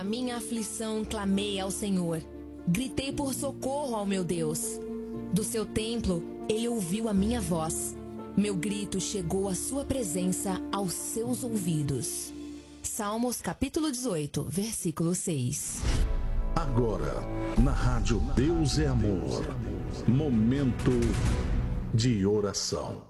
A minha aflição clamei ao Senhor. Gritei por socorro ao meu Deus. Do seu templo, ele ouviu a minha voz. Meu grito chegou à sua presença, aos seus ouvidos. Salmos capítulo 18, versículo 6. Agora, na rádio Deus é Amor, momento de oração.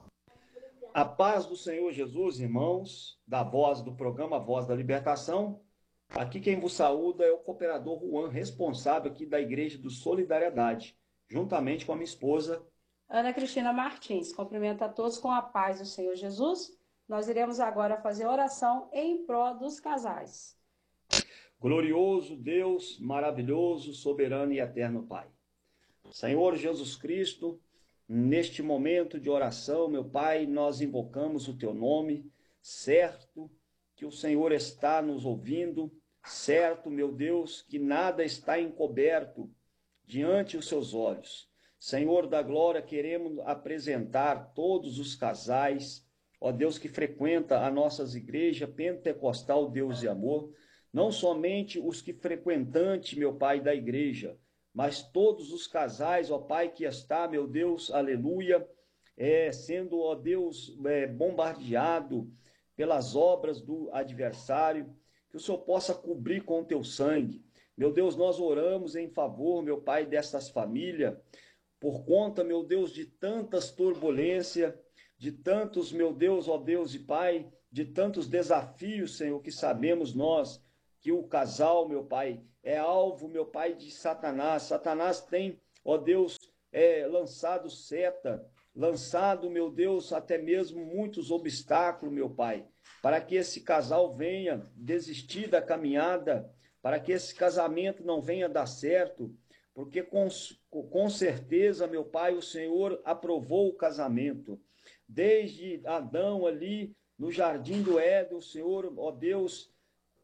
A paz do Senhor Jesus, irmãos, da voz do programa Voz da Libertação. Aqui quem vos saúda é o cooperador Juan, responsável aqui da Igreja do Solidariedade, juntamente com a minha esposa Ana Cristina Martins. Cumprimento a todos com a paz do Senhor Jesus. Nós iremos agora fazer oração em prol dos casais. Glorioso Deus, maravilhoso, soberano e eterno Pai. Senhor Jesus Cristo, neste momento de oração, meu Pai, nós invocamos o Teu nome, certo que o Senhor está nos ouvindo, certo, meu Deus, que nada está encoberto diante dos Seus olhos. Senhor da glória, queremos apresentar todos os casais, ó Deus, que frequenta a nossas igrejas pentecostal Deus de Amor, não somente os que frequentantes, meu Pai, da igreja, mas todos os casais, ó Pai, que está, meu Deus, aleluia, sendo, ó Deus, bombardeado pelas obras do adversário, que o Senhor possa cobrir com o teu sangue. Meu Deus, nós oramos em favor, meu Pai, dessas famílias, por conta, meu Deus, de tantas turbulências, de tantos, meu Deus, ó Deus e Pai, de tantos desafios, Senhor, que sabemos nós, que o casal, meu Pai, é alvo, meu Pai, de Satanás. Satanás tem, ó Deus, lançado seta, lançado, meu Deus, até mesmo muitos obstáculos, meu Pai, para que esse casal venha desistir da caminhada, para que esse casamento não venha dar certo, porque com certeza, meu Pai, o Senhor aprovou o casamento. Desde Adão ali, no jardim do Éden, o Senhor, ó Deus,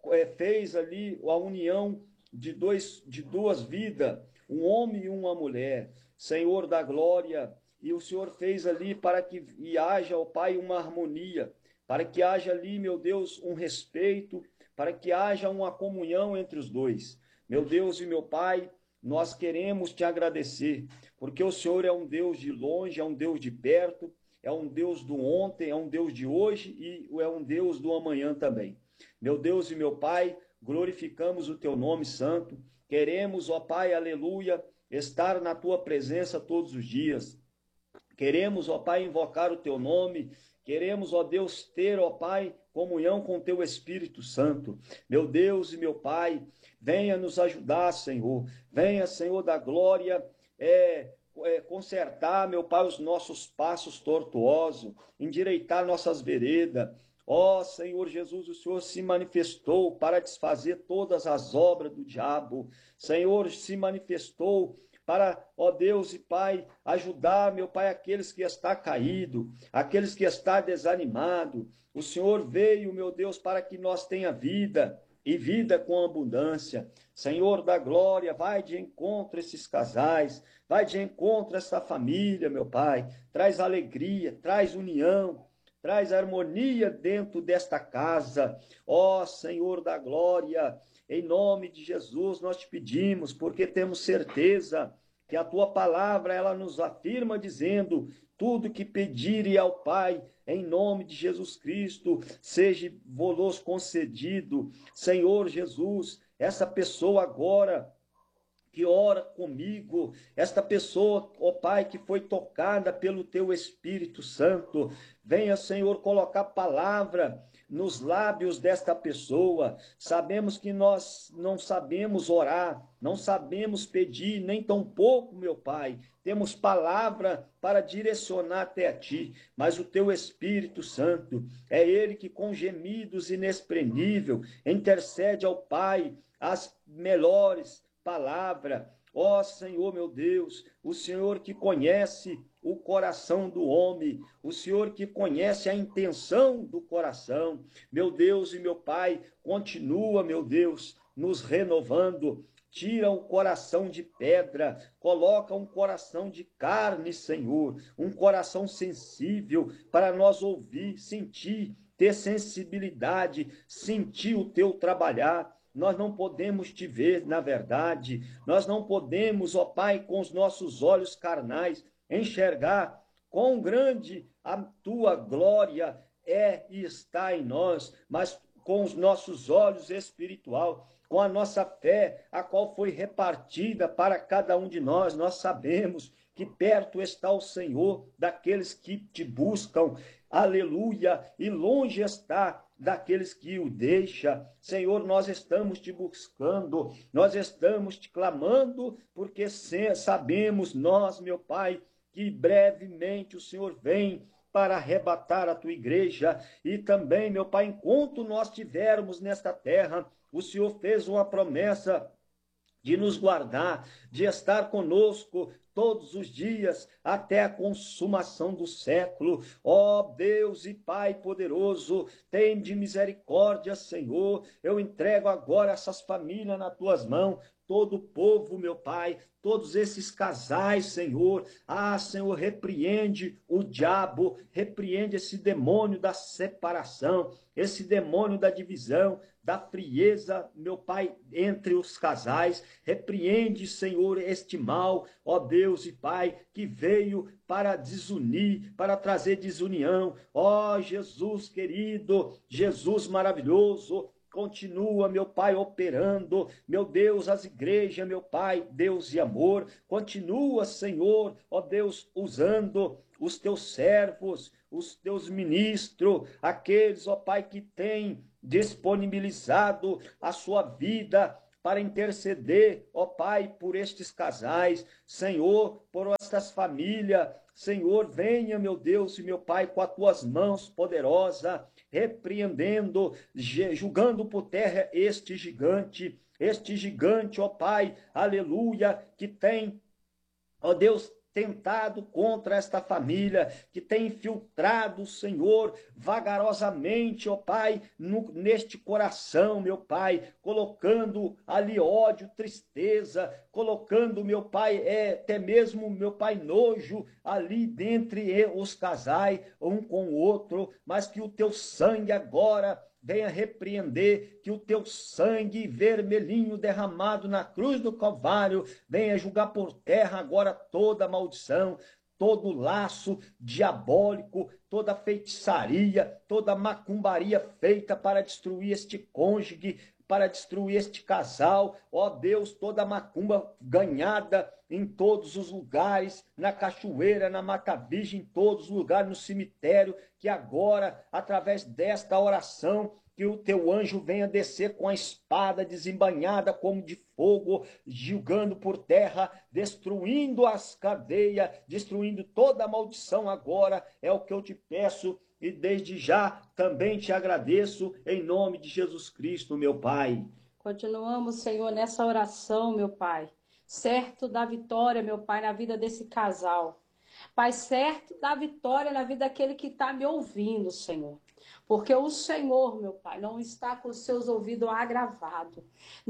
fez ali a união de duas vidas, um homem e uma mulher, Senhor da glória, e o Senhor fez ali para que haja, ó Pai, uma harmonia, para que haja ali, meu Deus, um respeito, para que haja uma comunhão entre os dois. Meu Deus e meu Pai, nós queremos te agradecer, porque o Senhor é um Deus de longe, é um Deus de perto, é um Deus do ontem, é um Deus de hoje e é um Deus do amanhã também. Meu Deus e meu Pai, glorificamos o teu nome santo, queremos, ó Pai, aleluia, estar na tua presença todos os dias. Queremos, ó Pai, invocar o teu nome, queremos, ó Deus, ter, ó Pai, comunhão com o teu Espírito Santo. Meu Deus e meu Pai, venha nos ajudar, Senhor. Venha, Senhor da glória, consertar, meu Pai, os nossos passos tortuosos, endireitar nossas veredas. Ó Senhor Jesus, o Senhor se manifestou para desfazer todas as obras do diabo. Senhor, se manifestou para, ó Deus e Pai, ajudar, meu Pai, aqueles que está caído, aqueles que está desanimado. O Senhor veio, meu Deus, para que nós tenha vida e vida com abundância. Senhor da glória, vai de encontro a esses casais, vai de encontro a essa família, meu Pai. Traz alegria, traz união, traz harmonia dentro desta casa. Ó Senhor da glória, em nome de Jesus nós te pedimos, porque temos certeza que a tua palavra, ela nos afirma dizendo, tudo que pedirem ao Pai, em nome de Jesus Cristo, seja vos concedido. Senhor Jesus, essa pessoa agora que ora comigo, esta pessoa, ó Pai, que foi tocada pelo teu Espírito Santo, venha, Senhor, colocar palavra nos lábios desta pessoa. Sabemos que nós não sabemos orar, não sabemos pedir, nem tampouco, meu Pai, temos palavra para direcionar até a Ti, mas o Teu Espírito Santo, é Ele que com gemidos inexprimíveis intercede ao Pai as melhores palavras. Ó Senhor, meu Deus, o Senhor que conhece o coração do homem, o Senhor que conhece a intenção do coração. Meu Deus e meu Pai, continua, meu Deus, nos renovando. Tira o coração de pedra, coloca um coração de carne, Senhor, um coração sensível para nós ouvir, sentir, ter sensibilidade, sentir o teu trabalhar. nós não podemos te ver na verdade, nós não podemos, ó Pai, com os nossos olhos carnais, enxergar quão grande a tua glória é e está em nós, mas com os nossos olhos espiritual, com a nossa fé, a qual foi repartida para cada um de nós, nós sabemos que perto está o Senhor daqueles que te buscam, aleluia, e longe está daqueles que o deixam. Senhor, nós estamos te buscando, nós estamos te clamando, porque sabemos nós, meu Pai, que brevemente o Senhor vem para arrebatar a tua igreja. E também, meu Pai, enquanto nós estivermos nesta terra, o Senhor fez uma promessa de nos guardar, de estar conosco todos os dias, até a consumação do século. Ó Deus e Pai poderoso, tem de misericórdia, Senhor. Eu entrego agora essas famílias nas tuas mãos, todo o povo, meu Pai, todos esses casais, Senhor. Ah, Senhor, repreende o diabo, repreende esse demônio da separação, esse demônio da divisão, da frieza, meu Pai, entre os casais. Repreende, Senhor, este mal, ó Deus e Pai, que veio para desunir, para trazer desunião. Ó Jesus querido, Jesus maravilhoso, continua, meu Pai, operando, meu Deus, as igrejas, meu Pai, Deus e amor. Continua, Senhor, ó Deus, usando os teus servos, os teus ministros, aqueles, ó Pai, que têm disponibilizado a sua vida para interceder, ó Pai, por estes casais, Senhor, por estas famílias. Senhor, venha, meu Deus e meu Pai, com as tuas mãos poderosas, repreendendo, julgando por terra este gigante, ó Pai, aleluia, que tem, ó Deus, tentado contra esta família, que tem infiltrado, Senhor, vagarosamente, ó Pai, neste coração, meu Pai, colocando ali ódio, tristeza, colocando, meu Pai, até mesmo, meu Pai, nojo ali dentre os casais, um com o outro, mas que o teu sangue agora venha repreender, que o teu sangue vermelhinho derramado na cruz do Calvário venha julgar por terra agora toda maldição, todo laço diabólico, toda feitiçaria, toda macumbaria feita para destruir este cônjuge, para destruir este casal. Ó Deus, toda macumba ganhada em todos os lugares, na cachoeira, na Mata Virgem, em todos os lugares, no cemitério, que agora, através desta oração, que o teu anjo venha descer com a espada desembainhada como de fogo, julgando por terra, destruindo as cadeias, destruindo toda a maldição agora, é o que eu te peço, e desde já também te agradeço, em nome de Jesus Cristo, meu Pai. Continuamos, Senhor, nessa oração, meu Pai, certo da vitória, meu Pai, na vida desse casal. Pai, certo da vitória na vida daquele que está me ouvindo, Senhor. Porque o Senhor, meu Pai, não está com os seus ouvidos agravados.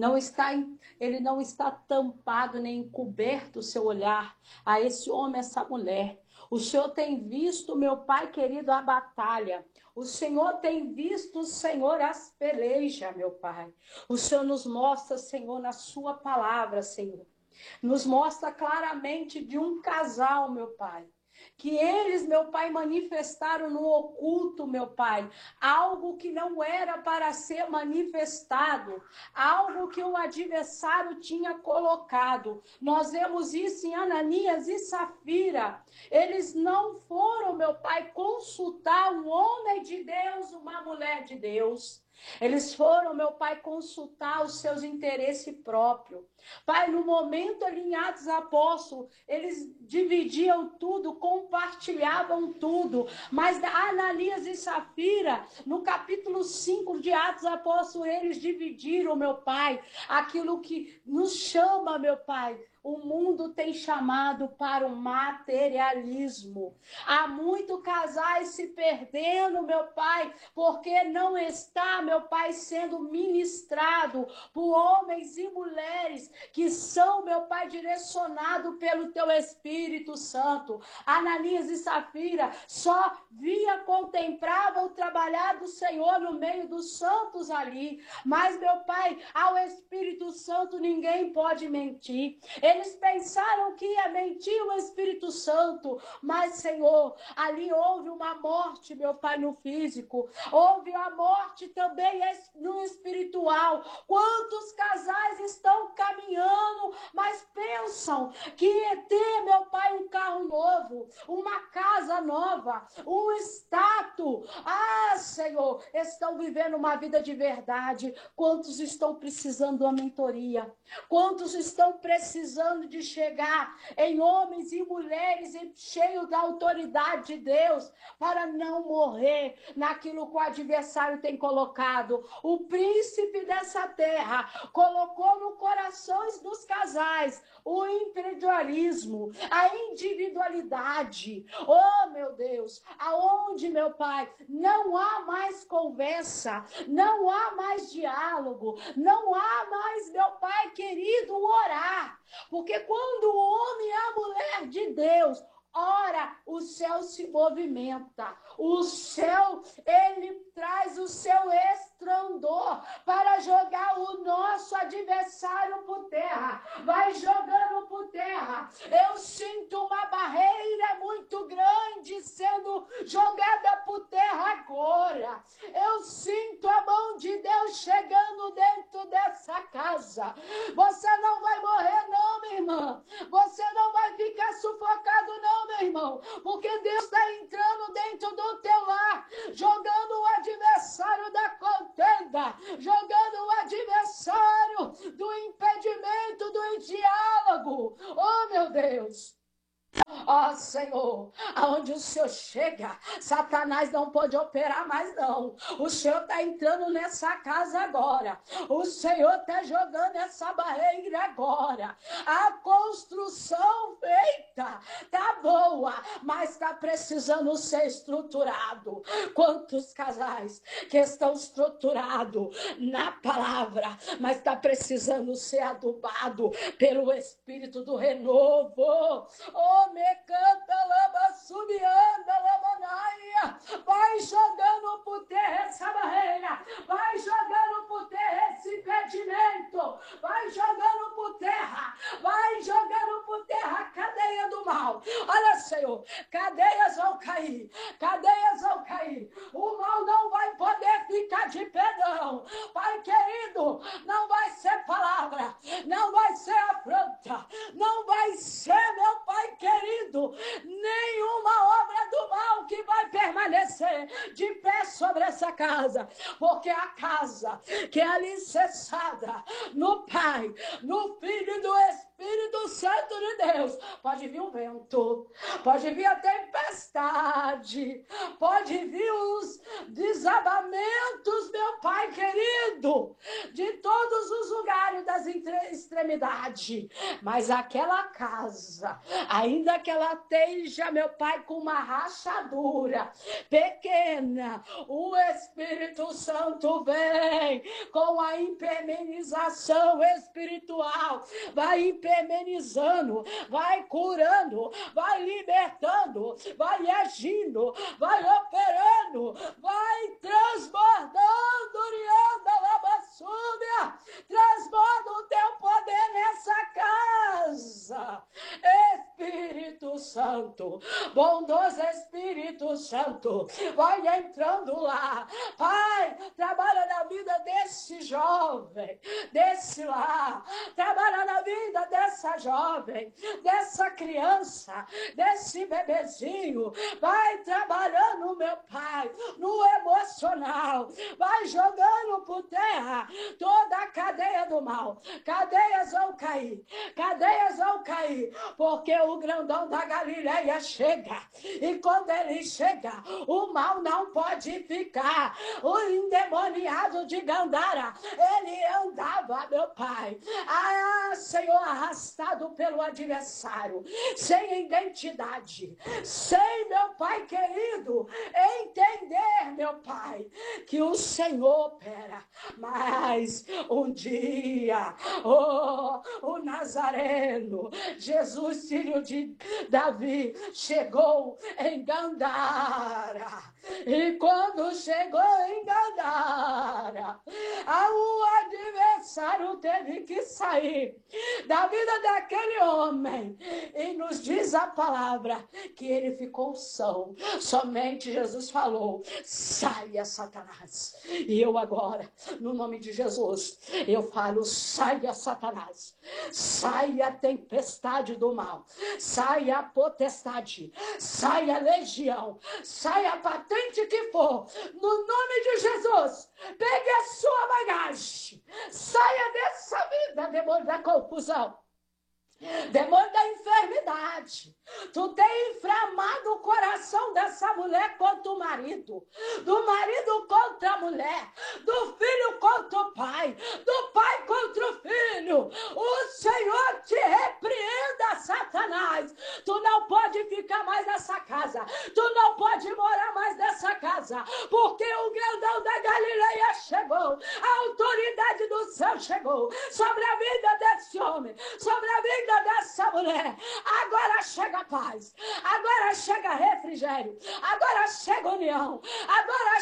Ele não está tampado nem encoberto o seu olhar a esse homem, essa mulher. O Senhor tem visto, meu Pai querido, a batalha. O Senhor tem visto, Senhor, as pelejas, meu Pai. O Senhor nos mostra, Senhor, na sua palavra, Senhor. Nos mostra claramente de um casal, meu Pai, que eles, meu Pai, manifestaram no oculto, meu Pai, algo que não era para ser manifestado, algo que o adversário tinha colocado. Nós vemos isso em Ananias e Safira. Eles não foram, meu Pai, consultar um homem de Deus, uma mulher de Deus. Eles foram, meu Pai, consultar os seus interesses próprios. Pai, no momento ali em Atos Apóstolos, eles dividiam tudo, compartilhavam tudo. Mas Ananias e Safira, no capítulo 5 de Atos Apóstolos, eles dividiram, meu Pai, aquilo que nos chama, meu Pai, o mundo tem chamado para o materialismo. Há muitos casais se perdendo, meu Pai, porque não está, meu Pai, sendo ministrado por homens e mulheres que são, meu Pai, direcionados pelo Teu Espírito Santo. Ananias e Safira só via, contemplava o trabalhar do Senhor no meio dos santos ali. Mas, meu Pai, ao Espírito Santo ninguém pode mentir. Eles pensaram que ia mentir o Espírito Santo, mas, Senhor, ali houve uma morte, meu Pai, no físico. Houve a morte também no espiritual. Quantos casais estão caminhando, mas pensam que ter, meu Pai, um carro novo, uma casa nova, um status. Ah, Senhor, estão vivendo uma vida de verdade. Quantos estão precisando de uma mentoria? Quantos estão precisando de chegar em homens e mulheres cheios da autoridade de Deus para não morrer naquilo que o adversário tem colocado? O príncipe dessa terra colocou no corações dos casais o individualismo, a individualidade. Oh, meu Deus, aonde, meu Pai, não há mais conversa, não há mais diálogo, não há mais, meu Pai querido, orar. Porque quando o homem e a mulher de Deus ora, o céu se movimenta. O céu, ele traz o seu estrondor para jogar o nosso adversário por terra. Vai jogando por terra. Eu sinto uma barreira muito grande sendo jogada por terra agora. Eu sinto a mão de Deus chegando dentro dessa casa. Você não vai morrer não, minha irmã. Você não vai ficar sufocado não, meu irmão. Porque Deus está entrando dentro do teu lar, jogando o adversário da contenda, jogando o adversário do impedimento, do diálogo. Oh, meu Deus! Ó Senhor, aonde o Senhor chega, Satanás não pode operar mais não. O Senhor está entrando nessa casa agora. O Senhor está jogando essa barreira agora. A construção feita tá boa, mas está precisando ser estruturado. Quantos casais que estão estruturados na palavra, mas está precisando ser adubado pelo Espírito do renovo. Oh, me canta, lama, subianda, lamanaia. Vai jogando por terra essa barreira. Vai jogando por terra esse impedimento. Vai jogando por terra. Vai jogando por terra a cadeia do mal. Olha, Senhor, cadeias vão cair. Cadeias vão cair. O mal não vai poder ficar de pé, não. Pai querido, não vai ser palavra. Não vai ser afronta. Não vai ser, meu Pai querido, nenhuma obra do mal que vai permanecer de pé sobre essa casa, porque a casa que é alicerçada no Pai, no Filho e no Espírito Santo de Deus, pode vir o vento, pode vir a tempestade, pode vir os desabamentos, meu Pai querido, de todos os lugares das extremidades, mas aquela casa, ainda que ela esteja, meu Pai, com uma rachadura pequena, o Espírito Santo vem com a impermenização espiritual, vai impermenizando, vai curando, vai libertando, vai agindo, vai operando, vai transbordando, transborda o teu poder nessa casa. Espírito Santo, bondoso Espírito Santo, vai entrando lá. Pai, trabalha na vida desse jovem, desse lá, trabalha na vida dessa jovem, dessa criança, desse bebezinho, vai trabalhando, meu Pai, no emocional, vai jogando por terra toda a cadeia do mal. Cadeias vão cair, porque o grandão da Galileia Galileia chega. E quando ele chega, o mal não pode ficar. O endemoniado de Gandara, ele andava, meu Pai, Senhor, arrastado pelo adversário, sem identidade, sem, meu Pai querido, entender, meu Pai, que o Senhor opera. Mas um dia, o Nazareno, Jesus, filho de Davi, chegou em Gandara. E quando chegou em Gandara, o adversário teve que sair da vida daquele homem. E nos diz a palavra que ele ficou são. Somente Jesus falou: saia, Satanás. E eu agora, no nome de Jesus, eu falo: saia, Satanás. Saia a tempestade do mal. Saia a potestade. Saia a legião. Saia a patente que for. No nome de Jesus, pegue a sua bagagem. Saia dessa vida, demônio da confusão. Demônio da enfermidade. Tu tem inflamado o coração dessa mulher contra o marido, do marido contra a mulher, do filho contra o pai, do pai contra o filho. O Senhor te repreenda, Satanás. Tu não pode ficar mais nessa casa. Tu não pode morar mais nessa casa, porque o grandão da Galileia chegou. A autoridade do céu chegou sobre a vida desse homem, sobre a vida dessa mulher. Agora chega paz, agora chega refrigério, agora chega união, agora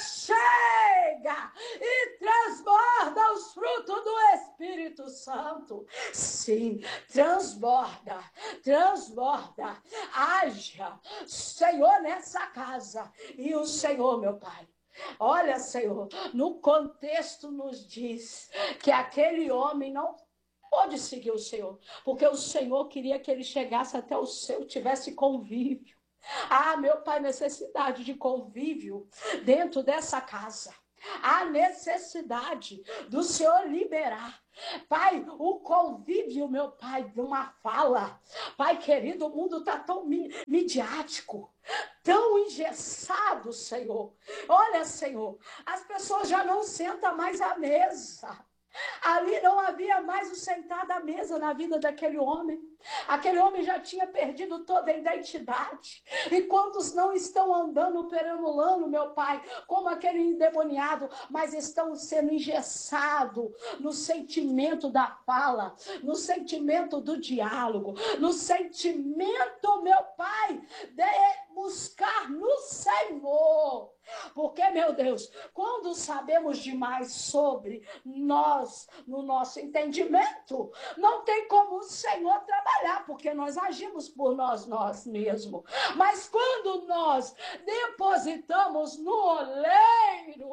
chega e transborda os frutos do Espírito Santo. Sim, transborda, transborda. Haja, Senhor, nessa casa. E o Senhor, meu Pai, olha, Senhor, no contexto nos diz que aquele homem não pode seguir o Senhor, porque o Senhor queria que ele chegasse até o seu, tivesse convívio. Meu Pai, necessidade de convívio dentro dessa casa. A necessidade do Senhor liberar, Pai, o convívio, meu Pai, de uma fala. Pai querido, o mundo está tão midiático, tão engessado, Senhor. Olha, Senhor, as pessoas já não sentam mais à mesa. Ali não havia mais o sentado à mesa na vida daquele homem. Aquele homem já tinha perdido toda a identidade. E quantos não estão andando perambulando, meu Pai, como aquele endemoniado, mas estão sendo engessados no sentimento da fala, no sentimento do diálogo, no sentimento, meu Pai, de buscar no Senhor. Porque, meu Deus, quando sabemos demais sobre nós, no nosso entendimento, não tem como o Senhor trabalhar, porque nós agimos por nós mesmos. Mas quando nós depositamos no oleiro,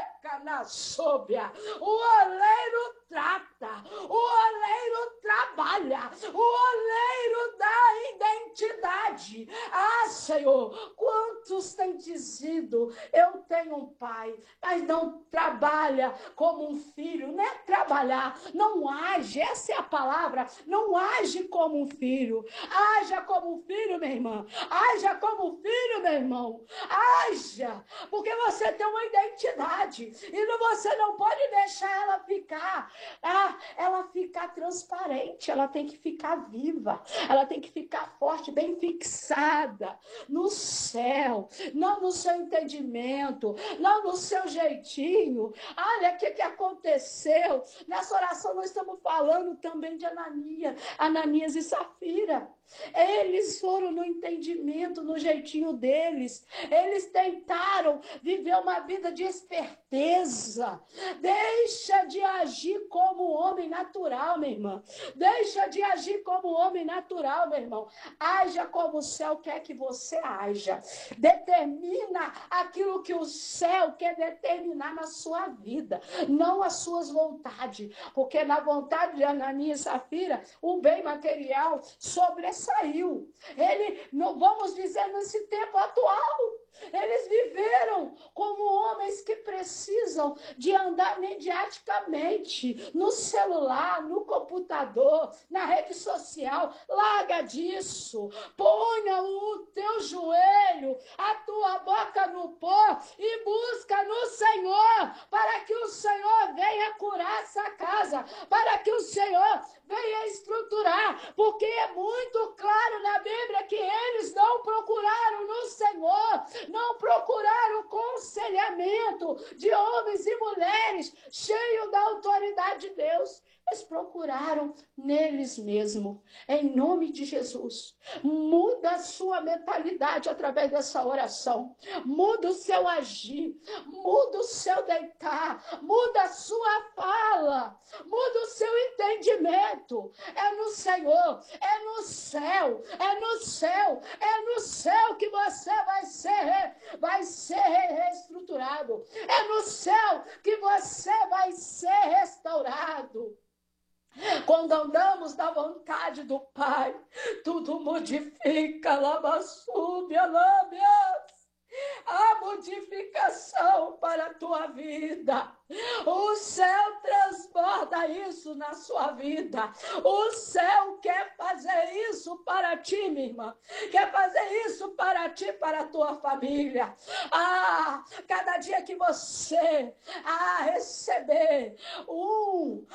canasóbia, o oleiro trata, o oleiro trabalha, o oleiro dá identidade. Senhor, quantos têm dizido: eu tenho um pai, mas não trabalha como um filho, não é trabalhar, não age, essa é a palavra, não age como um filho. Haja como um filho, minha irmã, haja como um filho, meu irmão, haja, porque você tem uma identidade, e você não pode deixar ela ficar transparente, ela tem que ficar viva, ela tem que ficar forte, bem fixada no céu, não no seu entendimento, não no seu jeitinho. Olha o que aconteceu. Nessa oração nós estamos falando também de Ananias e Safira. Eles foram no entendimento, no jeitinho deles. Eles tentaram viver uma vida de esperteza. Deixa de agir como homem natural, minha irmã. Deixa de agir como homem natural, meu irmão. Haja como o céu quer que você haja. Determina aquilo que o céu quer determinar na sua vida, não as suas vontades. Porque na vontade de Ananias e Safira, o bem material sobressaiu. Ele, não vamos dizer nesse tempo atual, Eles viveram como homens que precisam de andar mediaticamente no celular, no computador, na rede social. Larga disso. Ponha o teu joelho, a tua boca no pó e busca no Senhor, para que o Senhor venha curar essa casa, para que o Senhor venha estruturar, porque é muito claro na Bíblia que eles não procuraram no Senhor, não procuraram o conselhamento de homens e mulheres cheios da autoridade de Deus. Eles procuraram neles mesmos. Em nome de Jesus, muda a sua mentalidade através dessa oração. Muda o seu agir, muda o seu deitar, muda a sua fala, muda o seu entendimento. É no Senhor, é no céu, é no céu, é no céu que você vai ser reestruturado. É no céu que você vai ser restaurado. Quando andamos na vontade do Pai, tudo modifica, lamassúbia, lâmias. A modificação para a tua vida. O céu transborda isso na sua vida. O céu quer fazer isso para ti, minha irmã. Quer fazer isso para ti, para a tua família. Cada dia que você receber um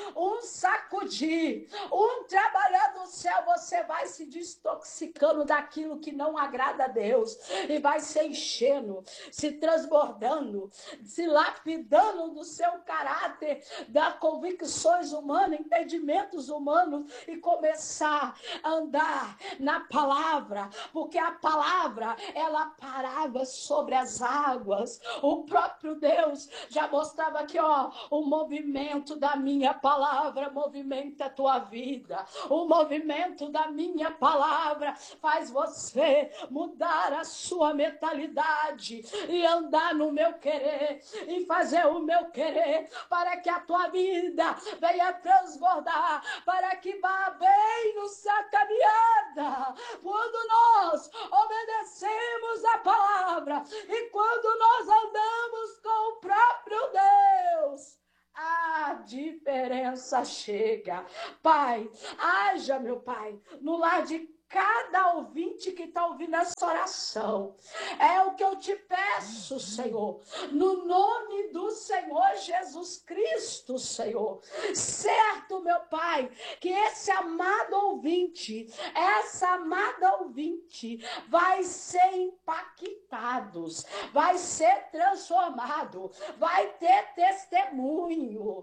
sacudir, um trabalhar do céu, você vai se desintoxicando daquilo que não agrada a Deus e vai se enchendo, se transbordando, se lapidando do seu caráter, das convicções humanas, entendimentos humanos e começar a andar na palavra, porque a palavra, ela parava sobre as águas. O próprio Deus já mostrava aqui, o movimento da minha palavra movimenta a tua vida. O movimento da minha palavra faz você mudar a sua mentalidade e andar no meu querer e fazer o meu querer, para que a tua vida venha transbordar, para que vá bem no sua caminhada. Quando nós obedecemos a palavra e quando nós andamos com o próprio Deus, a diferença chega. Pai, haja, meu Pai, no lar de cada ouvinte que está ouvindo essa oração. É o que eu te peço, Senhor, no nome do Senhor Jesus Cristo, Senhor. Certo, meu Pai, que esse amado ouvinte, essa amada ouvinte vai ser impactados, vai ser transformado, vai ter testemunho,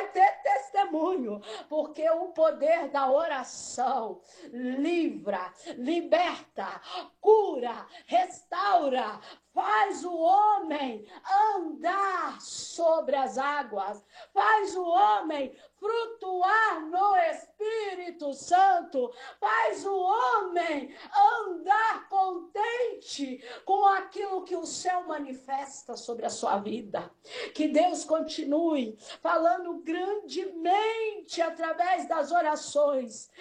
porque o poder da oração livra, liberta, cura, restaura, faz o homem andar sobre as águas, faz o homem flutuar no Espírito Santo, faz o homem andar contente com aquilo que o céu manifesta sobre a sua vida. Que Deus continue falando grandemente através das orações,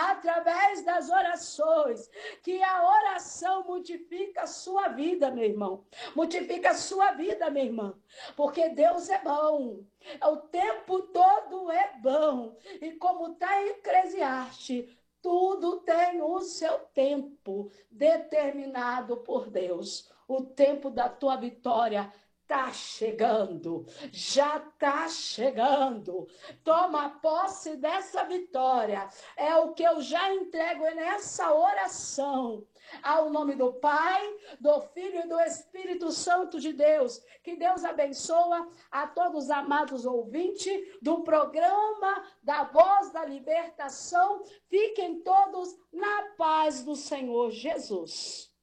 que a oração multiplica a sua vida, meu irmão. Multiplica a sua vida, minha irmã, porque Deus é bom, o tempo todo é bom, e como está em Eclesiastes, tudo tem o seu tempo determinado por Deus. O tempo da tua vitória está chegando, já está chegando. Toma posse dessa vitória. É o que eu já entrego nessa oração. Ao nome do Pai, do Filho e do Espírito Santo de Deus. Que Deus abençoe a todos os amados ouvintes do programa da Voz da Libertação. Fiquem todos na paz do Senhor Jesus.